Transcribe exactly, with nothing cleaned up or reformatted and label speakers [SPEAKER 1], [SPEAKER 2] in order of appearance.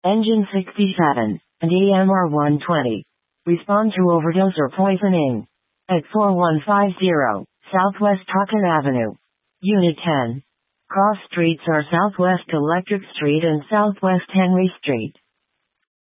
[SPEAKER 1] Engine sixty-seven, and E M R one twenty. Respond to overdose or poisoning. At four one five zero, Southwest Tucson Avenue. Unit ten. Cross streets are Southwest Electric Street and Southwest Henry Street.